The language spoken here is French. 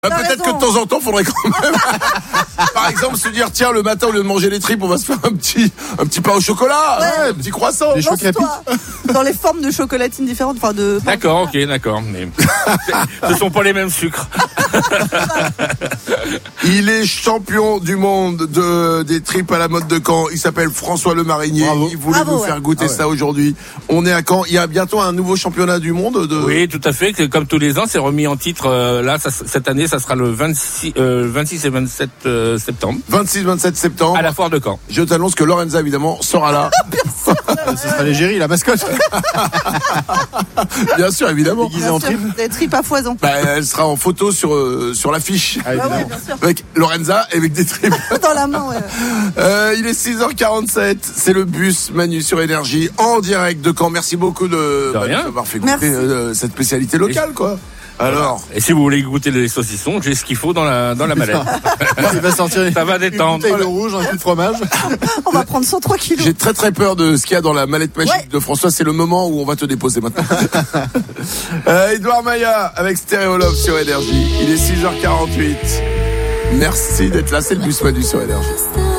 Peut-être que de temps en temps, faudrait quand même, par exemple, se dire, tiens, le matin, au lieu de manger les tripes, on va se faire un petit pain au chocolat, un petit croissant. Des Lance-toi dans les formes de chocolatines différentes, enfin de. D'accord, ok, d'accord. Mais ce sont pas les mêmes sucres. Il est champion du monde des tripes à la mode de Caen. Il s'appelle François Le Marinier. Bravo. Il voulait nous faire goûter ça aujourd'hui. On est à Caen. Il y a bientôt un nouveau championnat du monde Oui, tout à fait. Comme tous les ans, c'est remis en titre. Là, cette année, ça sera le 26 et 27 septembre. 26-27 septembre. À la foire de Caen. Je t'annonce que Lorenza, évidemment, sera là. Ce sera l'égérie, la mascotte. Bien sûr, évidemment. Déguisée en tripes. Des tripes à foison. Elle sera en photo sur l'affiche. Ah, évidemment. Ouais, bien sûr. Avec Lorenza et avec des tripes. Dans la main, ouais. Il est 6h47. C'est le bus Manu sur Énergie en direct de Caen. Merci beaucoup de rien. d'avoir fait goûter cette spécialité locale, quoi. Alors. Et si vous voulez goûter les saucissons, j'ai ce qu'il faut dans la mallette. Il va sortir Ça va une détendre. bouteille de rouge, un coup de fromage. On va prendre 103 kilos. J'ai très peur de ce qu'il y a dans la mallette magique de François. C'est le moment où on va te déposer maintenant. Edouard Maillat avec Stéréo Love sur Énergie. Il est 6h48. Merci d'être là. C'est le bus Manu sur Énergie.